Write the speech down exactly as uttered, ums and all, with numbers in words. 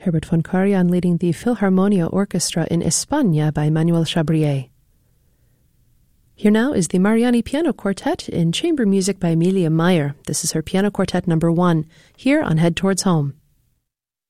Herbert von Karajan leading the Philharmonia Orchestra in España by Manuel Chabrier. Here now is the Mariani Piano Quartet in chamber music by Emilia Meyer. This is her Piano Quartet number one, here on Head Towards Home.